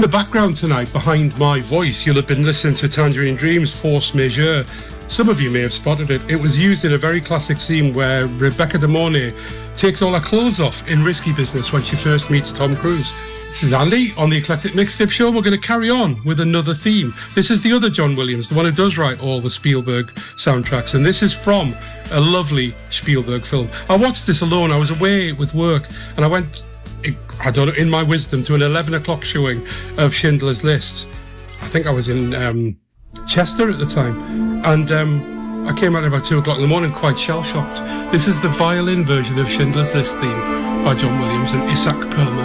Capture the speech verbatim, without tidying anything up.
the background tonight, behind my voice, you'll have been listening to Tangerine Dream's Force Majeure. Some of you may have spotted it. It was used in a very classic scene where Rebecca De Mornay takes all her clothes off in Risky Business when she first meets Tom Cruise. This is Andy on the Eclectic Mixtape Show. We're going to carry on with another theme. This is the other John Williams, the one who does write all the Spielberg soundtracks, and this is from a lovely Spielberg film. I watched this alone. I was away with work, and I went, I don't know, in my wisdom, to an eleven o'clock showing of Schindler's List. I think I was in um, Chester at the time, and um, I came out at about two o'clock in the morning quite shell-shocked. This is the violin version of Schindler's List theme by John Williams and Isaac Perlmutter.